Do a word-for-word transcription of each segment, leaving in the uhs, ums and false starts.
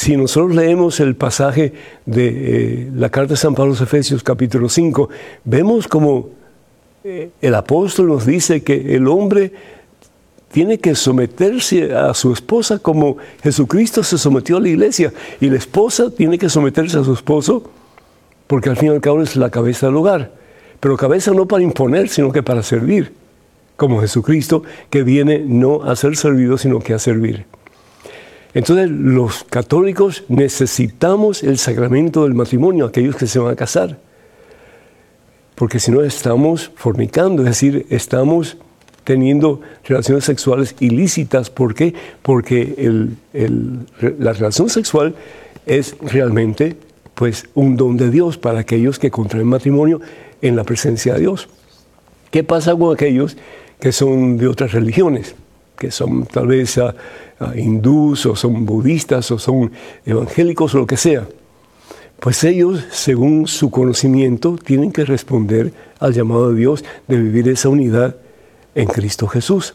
si nosotros leemos el pasaje de eh, la carta de San Pablo a los Efesios, capítulo cinco, vemos como eh, el apóstol nos dice que el hombre tiene que someterse a su esposa como Jesucristo se sometió a la iglesia, y la esposa tiene que someterse a su esposo porque al fin y al cabo es la cabeza del hogar, pero cabeza no para imponer, sino que para servir, como Jesucristo, que viene no a ser servido, sino que a servir. Entonces, los católicos necesitamos el sacramento del matrimonio, aquellos que se van a casar, porque si no estamos fornicando, es decir, estamos teniendo relaciones sexuales ilícitas. ¿Por qué? Porque el, el, la relación sexual es realmente pues, un don de Dios para aquellos que contraen matrimonio en la presencia de Dios. ¿Qué pasa con aquellos que son de otras religiones? Que son tal vez uh, uh, hindús, o son budistas, o son evangélicos, o lo que sea. Pues ellos, según su conocimiento, tienen que responder al llamado de Dios de vivir esa unidad en Cristo Jesús.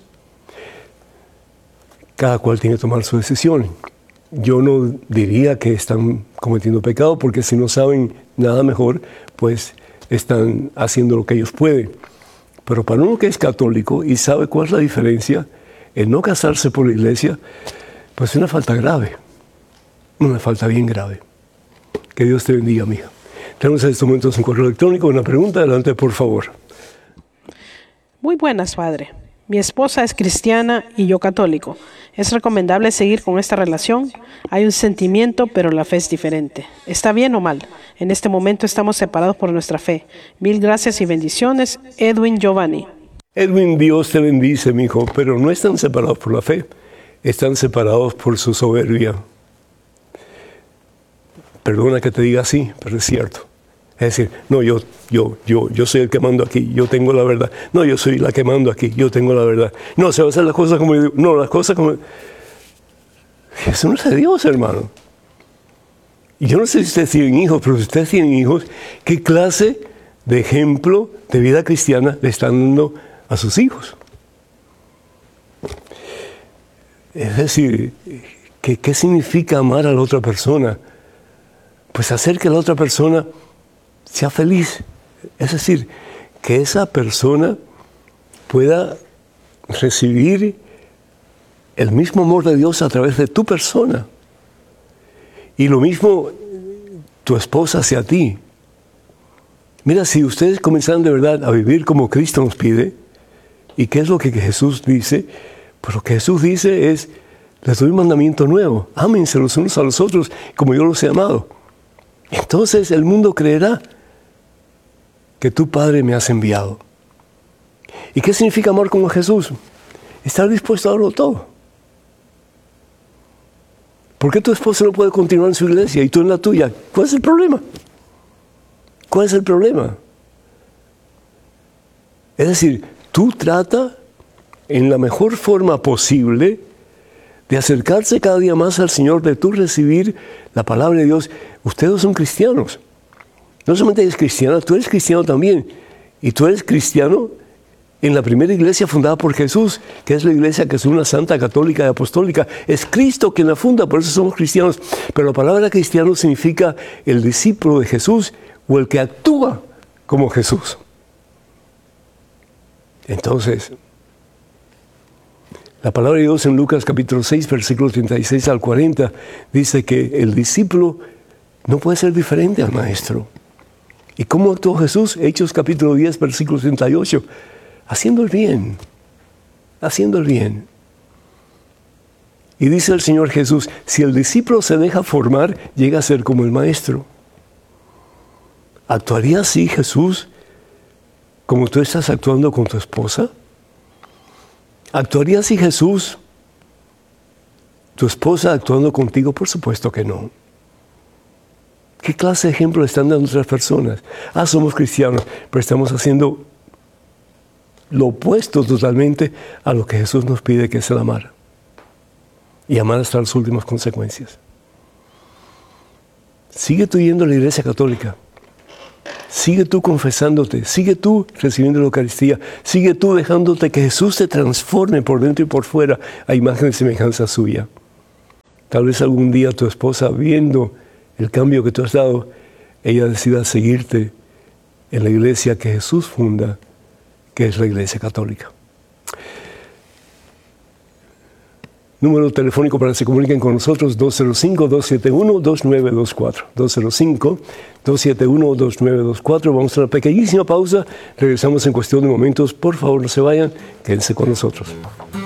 Cada cual tiene que tomar su decisión. Yo no diría que están cometiendo pecado, porque si no saben nada mejor, pues están haciendo lo que ellos pueden. Pero para uno que es católico y sabe cuál es la diferencia, el no casarse por la iglesia, pues es una falta grave, una falta bien grave. Que Dios te bendiga, amiga. Tenemos en estos momentos un correo electrónico, una pregunta, adelante por favor. Muy buenas, padre. Mi esposa es cristiana y yo católico. ¿Es recomendable seguir con esta relación? Hay un sentimiento, pero la fe es diferente. ¿Está bien o mal? En este momento estamos separados por nuestra fe. Mil gracias y bendiciones. Edwin Giovanni. Edwin, Dios te bendice, mi hijo, pero no están separados por la fe, están separados por su soberbia. Perdona que te diga así, pero es cierto. Es decir, no, yo, yo, yo, yo soy el que mando aquí, yo tengo la verdad. No, yo soy la que mando aquí, yo tengo la verdad. No, se va a hacer las cosas como yo digo. No, las cosas como... Eso no es de Dios, hermano. Y yo no sé si ustedes tienen hijos, pero si ustedes tienen hijos, ¿qué clase de ejemplo de vida cristiana le están dando a sus hijos? Es decir, ¿qué, qué significa amar a la otra persona? Pues hacer que la otra persona sea feliz. Es decir, que esa persona pueda recibir el mismo amor de Dios a través de tu persona. Y lo mismo tu esposa hacia ti. Mira, si ustedes comenzaran de verdad a vivir como Cristo nos pide, ¿y qué es lo que Jesús dice? Pues lo que Jesús dice es, les doy un mandamiento nuevo, ámense los unos a los otros como yo los he amado. Entonces el mundo creerá que tu Padre me has enviado. ¿Y qué significa amar como Jesús? Estar dispuesto a darlo todo. ¿Por qué tu esposa no puede continuar en su iglesia y tú en la tuya? ¿Cuál es el problema? ¿Cuál es el problema? Es decir, tú trata en la mejor forma posible de acercarse cada día más al Señor, de tú recibir la palabra de Dios. Ustedes son cristianos. No solamente eres cristiano, tú eres cristiano también. Y tú eres cristiano en la primera iglesia fundada por Jesús, que es la iglesia que es una santa, católica y apostólica. Es Cristo quien la funda, por eso somos cristianos. Pero la palabra cristiano significa el discípulo de Jesús o el que actúa como Jesús. Entonces, la palabra de Dios en Lucas capítulo seis, versículos treinta y seis al cuarenta, dice que el discípulo no puede ser diferente al maestro. ¿Y cómo actuó Jesús? Hechos capítulo diez, versículo treinta y ocho. Haciendo el bien, haciendo el bien. Y dice el Señor Jesús, si el discípulo se deja formar, llega a ser como el maestro. ¿Actuaría así Jesús como tú estás actuando con tu esposa? ¿Actuaría así Jesús, tu esposa actuando contigo? Por supuesto que no. ¿Qué clase de ejemplo están dando otras personas? Ah, somos cristianos, pero estamos haciendo lo opuesto totalmente a lo que Jesús nos pide, que es el amar. Y amar hasta las últimas consecuencias. Sigue tú yendo a la iglesia católica. Sigue tú confesándote. Sigue tú recibiendo la Eucaristía. Sigue tú dejándote que Jesús te transforme por dentro y por fuera a imagen y semejanza suya. Tal vez algún día tu esposa, viendo el cambio que tú has dado, ella decida seguirte en la iglesia que Jesús funda, que es la Iglesia Católica. Número telefónico para que se comuniquen con nosotros, dos cero cinco, dos siete uno, dos nueve dos cuatro. dos cero cinco, dos siete uno, dos nueve dos cuatro. Vamos a una pequeñísima pausa. Regresamos en cuestión de momentos. Por favor, no se vayan. Quédense con nosotros.